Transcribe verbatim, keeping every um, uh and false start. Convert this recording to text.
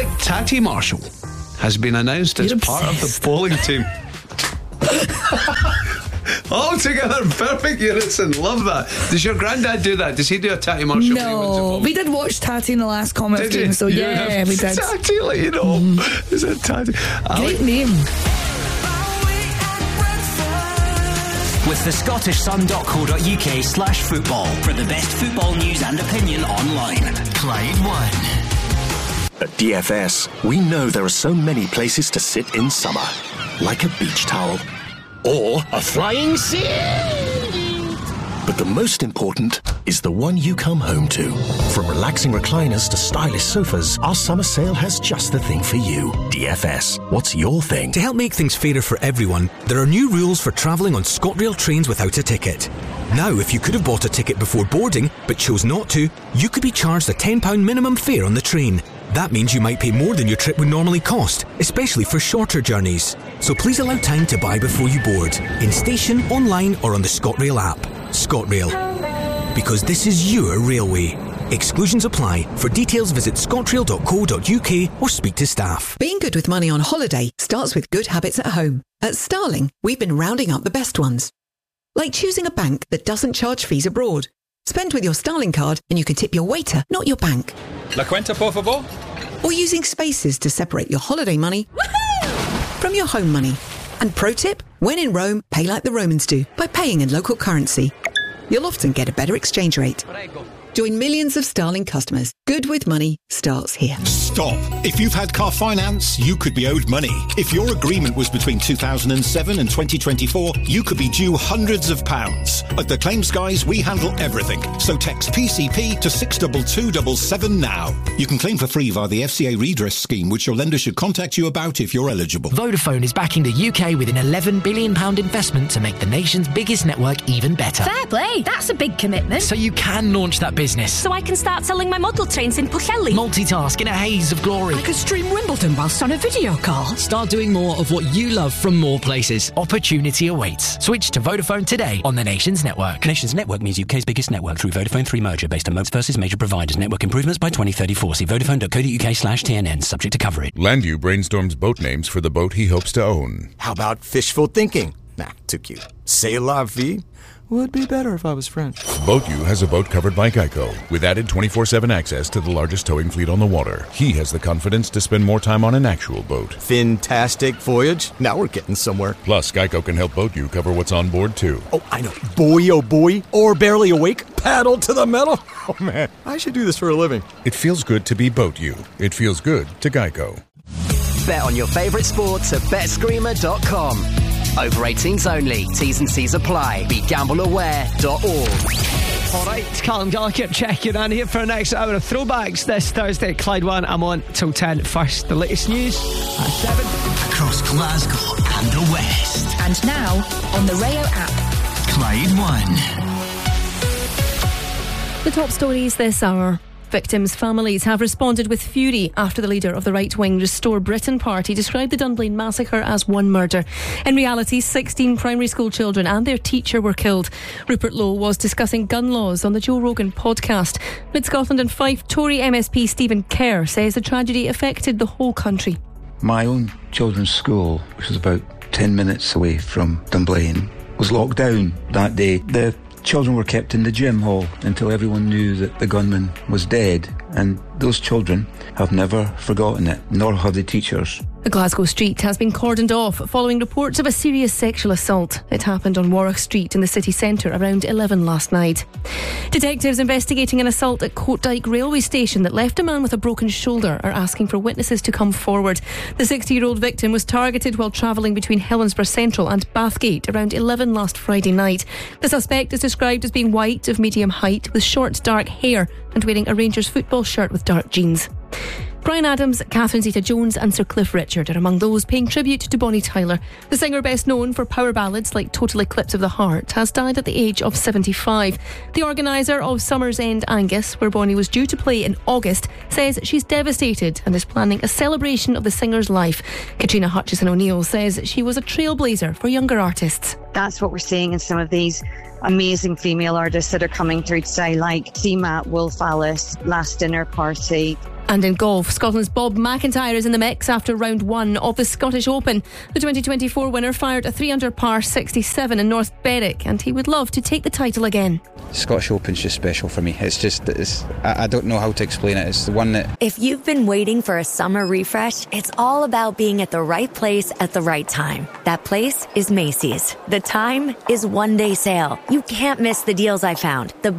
like Tatty Marshall has been announced as You're part obsessed. of the bowling team. All together, perfect unison. Love that. Does your granddad do that? Does he do a Tatty Marshall? when he wins a No, bowling? we did watch Tatty in the last Commonwealth Did you? game, so You yeah, have we did. Tatty, like, you know. Mm. Is it Tatty? I Great like- name. With the Scottish Sun dot co dot uk slash football for the best football news and opinion online. Clyde One. At D F S, we know there are so many places to sit in summer. Like a beach towel. Or a flying sea. But the most important is the one you come home to. From relaxing recliners to stylish sofas, our summer sale has just the thing for you. D F S, what's your thing? To help make things fairer for everyone, there are new rules for travelling on ScotRail trains without a ticket. Now, if you could have bought a ticket before boarding, but chose not to, you could be charged a ten pounds minimum fare on the train. That means you might pay more than your trip would normally cost, especially for shorter journeys. So please allow time to buy before you board, in station, online or on the ScotRail app. ScotRail. Because this is your railway. Exclusions apply. For details, visit scotrail dot co dot uk or speak to staff. Being good with money on holiday starts with good habits at home. At Starling, we've been rounding up the best ones. Like choosing a bank that doesn't charge fees abroad. Spend with your Starling card and you can tip your waiter, not your bank. La cuenta, por favor. Or using Spaces to separate your holiday money from your home money. And pro tip, when in Rome, pay like the Romans do, by paying in local currency. You'll often get a better exchange rate. Join millions of Starling customers. Good with money starts here. Stop. If you've had car finance, you could be owed money. If your agreement was between two thousand seven and twenty twenty-four, you could be due hundreds of pounds. At the Claims Guys, we handle everything. So text P C P to six two two seven seven now. You can claim for free via the F C A redress scheme, which your lender should contact you about if you're eligible. Vodafone is backing the U K with an eleven billion pounds investment to make the nation's biggest network even better. Fair play, that's a big commitment. So you can launch that business. So I can start selling my model trains in Pwllheli. Multitask in a haze of glory. I could stream Wimbledon whilst on a video call. Start doing more of what you love from more places. Opportunity awaits. Switch to Vodafone today on the Nations Network. Nations Network means U K's biggest network through Vodafone three merger based on moats versus major providers. Network improvements by twenty thirty-four. See vodafone dot co dot uk slash T N N. Subject to coverage. Landu brainstorms boat names for the boat he hopes to own. How about fishful thinking? Nah, too cute. C'est la vie would be better if I was French. BoatU has a boat covered by Geico, with added twenty-four seven access to the largest towing fleet on the water. He has the confidence to spend more time on an actual boat. Fantastic voyage. Now we're getting somewhere. Plus, Geico can help BoatU cover what's on board, too. Oh, I know. Boy, oh boy. Or barely awake. Paddle to the metal. Oh, man. I should do this for a living. It feels good to be BoatU. It feels good to Geico. Bet on your favourite sports at bet screamer dot com. Over eighteens only. T's and C's apply. Be gamble aware dot org. Alright, Callum Gallagher checking in here for the next hour of throwbacks this Thursday. Clyde One, I'm on till ten. First, the latest news at seven. Across Glasgow and the West. And now, on the Rayo app. Clyde One. The top stories this hour. Victims' families have responded with fury after the leader of the right-wing Restore Britain party described the Dunblane massacre as one murder. In reality, sixteen primary school children and their teacher were killed. Rupert Lowe was discussing gun laws on the Joe Rogan podcast. Mid Scotland and Fife Tory M S P Stephen Kerr says the tragedy affected the whole country. My own children's school, which was about ten minutes away from Dunblane, was locked down that day. The children were kept in the gym hall until everyone knew that the gunman was dead, and those children have never forgotten it, nor have the teachers. A Glasgow street has been cordoned off following reports of a serious sexual assault. It happened on Warwick Street in the city centre around eleven last night. Detectives investigating an assault at Coatdyke railway station that left a man with a broken shoulder are asking for witnesses to come forward. The sixty-year-old victim was targeted while travelling between Helensburgh Central and Bathgate around eleven last Friday night. The suspect is described as being white, of medium height, with short dark hair and wearing a Rangers football shirt with dark jeans. Bryan Adams, Catherine Zeta-Jones and Sir Cliff Richard are among those paying tribute to Bonnie Tyler. The singer, best known for power ballads like Total Eclipse of the Heart, has died at the age of seventy-five. The organiser of Summer's End Angus, where Bonnie was due to play in August, says she's devastated and is planning a celebration of the singer's life. Katrina Hutchison O'Neill says she was a trailblazer for younger artists. That's what we're seeing in some of these amazing female artists that are coming through today, like C-Mat, Wolf Alice, Last Dinner Party, And in golf, Scotland's Bob McIntyre is in the mix after round one of the Scottish Open. The twenty twenty-four winner fired a three under par sixty-seven in North Berwick, and he would love to take the title again. Scottish Open's just special for me. It's just, it's, I, I don't know how to explain it. It's the one that... If you've been waiting for a summer refresh, it's all about being at the right place at the right time. That place is Macy's. The time is one day sale. You can't miss the deals I found. The